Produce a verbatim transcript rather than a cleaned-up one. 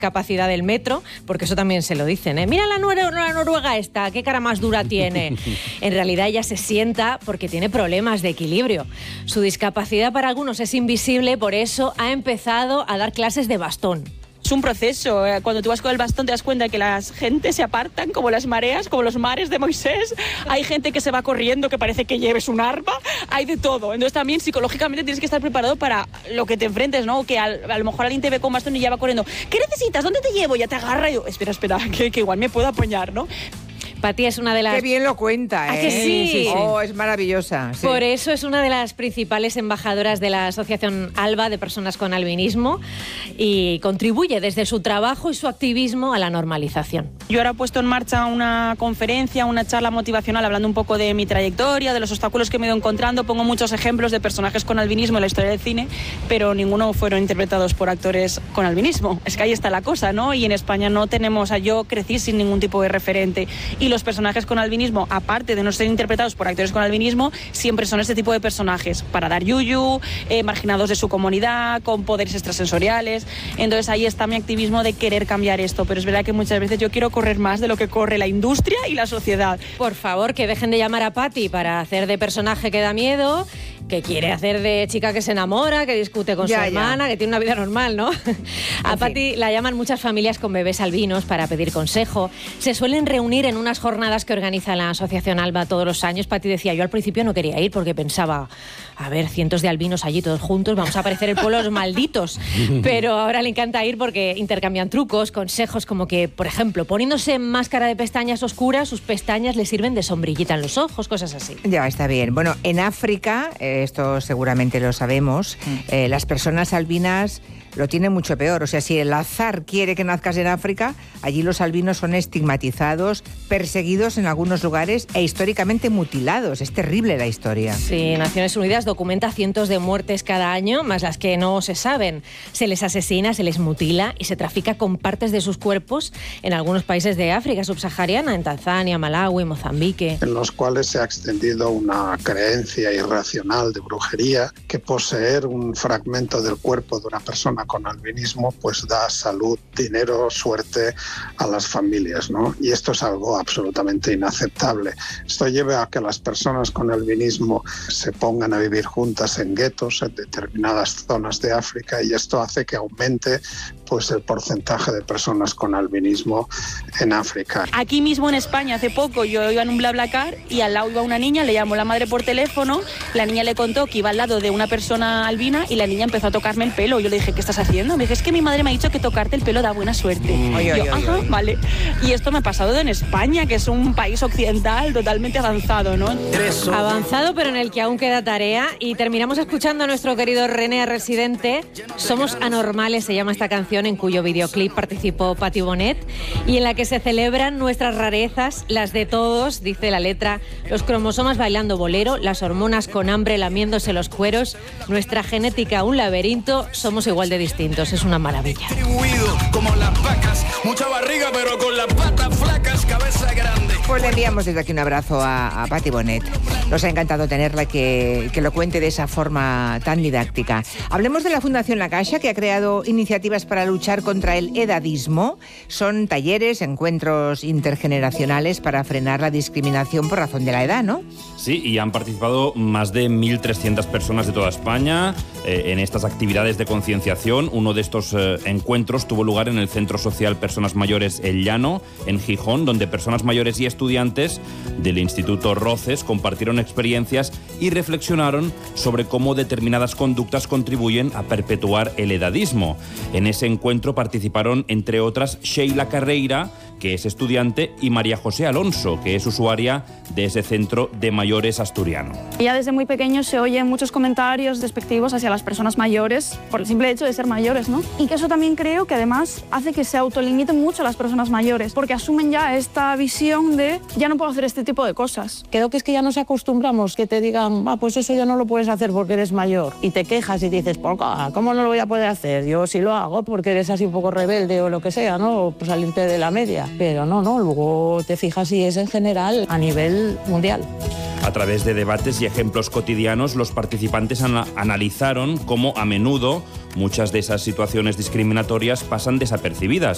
capacidad del metro, porque eso también se lo dicen, ¿eh? Mira la, nor- la noruega esta, qué cara más dura tiene. En realidad ella se sienta porque tiene problemas de equilibrio. Su discapacidad para algunos es invisible, por eso ha empezado a dar clases de bastón. Es un proceso. Cuando tú vas con el bastón te das cuenta que la gente se apartan como las mareas, como los mares de Moisés. Hay gente que se va corriendo que parece que lleves un arma. Hay de todo. Entonces también psicológicamente tienes que estar preparado para lo que te enfrentes, ¿no? Que al, a lo mejor alguien te ve con bastón y ya va corriendo. ¿Qué necesitas? ¿Dónde te llevo? Ya te agarra y yo, espera, espera, que, que igual me puedo apoyar, ¿no? Pati es una de las... Qué bien lo cuenta, ¿eh? ¿A que sí? Sí, sí. Oh, es maravillosa. Sí. Por eso es una de las principales embajadoras de la Asociación ALBA de Personas con Albinismo y contribuye desde su trabajo y su activismo a la normalización. Yo ahora he puesto en marcha una conferencia, una charla motivacional hablando un poco de mi trayectoria, de los obstáculos que me he ido encontrando. Pongo muchos ejemplos de personajes con albinismo en la historia del cine, pero ninguno fueron interpretados por actores con albinismo. Es que ahí está la cosa, ¿no? Y en España no tenemos... O sea, yo crecí sin ningún tipo de referente. Y los personajes con albinismo, aparte de no ser interpretados por actores con albinismo, siempre son este tipo de personajes para dar yuyu, eh, marginados de su comunidad, con poderes extrasensoriales. Entonces ahí está mi activismo de querer cambiar esto, pero es verdad que muchas veces yo quiero correr más de lo que corre la industria y la sociedad. Por favor, que dejen de llamar a Pati para hacer de personaje que da miedo, que quiere hacer de chica que se enamora, que discute con ya, su hermana, ya. que tiene una vida normal, ¿no? A Pati la llaman muchas familias con bebés albinos para pedir consejo. Se suelen reunir en unas jornadas que organiza la Asociación ALBA todos los años. Pati decía, yo al principio no quería ir porque pensaba, a ver, cientos de albinos allí todos juntos, vamos a parecer el pueblo de los malditos. Pero ahora le encanta ir porque intercambian trucos, consejos, como que, por ejemplo, poniéndose máscara de pestañas oscuras, sus pestañas le sirven de sombrillita en los ojos, cosas así. Ya, está bien. Bueno, en África, eh, esto seguramente lo sabemos, eh, las personas albinas lo tienen mucho peor. O sea, si el azar quiere que nazcas en África, allí los albinos son estigmatizados, perseguidos en algunos lugares e históricamente mutilados. Es terrible la historia. Sí, Naciones Unidas documenta cientos de muertes cada año, más las que no se saben. Se les asesina, se les mutila y se trafica con partes de sus cuerpos en algunos países de África subsahariana, en Tanzania, Malawi, Mozambique. En los cuales se ha extendido una creencia irracional de brujería que poseer un fragmento del cuerpo de una persona con albinismo pues da salud, dinero, suerte a las familias, ¿no? Y esto es algo absolutamente inaceptable. Esto lleva a que las personas con albinismo se pongan a vivir juntas en guetos en determinadas zonas de África y esto hace que aumente pues el porcentaje de personas con albinismo en África. Aquí mismo en España, hace poco, yo iba en un BlaBlaCar y al lado iba una niña, le llamó la madre por teléfono, la niña le contó que iba al lado de una persona albina y la niña empezó a tocarme el pelo. Yo le dije, ¿qué estás haciendo? Me dije, es que mi madre me ha dicho que tocarte el pelo da buena suerte. Mm. Oy, oy, yo, oy, ajá, oy. vale. Y esto me ha pasado en España, que es un país occidental totalmente avanzado, ¿no? Avanzado, pero en el que aún queda tarea. Y terminamos escuchando a nuestro querido René Residente. Somos anormales, se llama esta canción, en cuyo videoclip participó Pati Bonet y en la que se celebran nuestras rarezas, las de todos, dice la letra, los cromosomas bailando bolero, las hormonas con hambre lamiéndose los cueros, nuestra genética un laberinto, somos igual de distintos, es una maravilla. Como las vacas, mucha barriga pero con las patas flacas, cabeza grande. Pues le enviamos desde aquí un abrazo a, a Pati Bonet. Nos ha encantado tenerla, que, que lo cuente de esa forma tan didáctica. Hablemos de la Fundación La Caixa, que ha creado iniciativas para luchar contra el edadismo. Son talleres, encuentros intergeneracionales para frenar la discriminación por razón de la edad, ¿no? Sí, y han participado más de mil trescientas personas de toda España eh, en estas actividades de concienciación. Uno de estos eh, encuentros tuvo lugar en el Centro Social Personas Mayores El Llano, en Gijón, donde personas mayores y estudiantes del Instituto Roces compartieron experiencias y reflexionaron sobre cómo determinadas conductas contribuyen a perpetuar el edadismo. En ese encuentro participaron, entre otras, Sheila Carreira, que es estudiante, y María José Alonso, que es usuaria de ese centro de mayores asturiano. Ya desde muy pequeños se oyen muchos comentarios despectivos hacia las personas mayores por el simple hecho de ser mayores, ¿no? Y que eso también creo que además hace que se autolimiten mucho las personas mayores, porque asumen ya esta visión de ya no puedo hacer este tipo de cosas. Creo que es que ya nos acostumbramos que te digan, ah, pues eso ya no lo puedes hacer porque eres mayor. Y te quejas y dices, ¿cómo no lo voy a poder hacer? Yo sí lo hago porque eres así un poco rebelde o lo que sea, ¿no? O por salirte de la media. Pero no, no, luego te fijas si es en general a nivel mundial. A través de debates y ejemplos cotidianos, los participantes ana- analizaron cómo a menudo muchas de esas situaciones discriminatorias pasan desapercibidas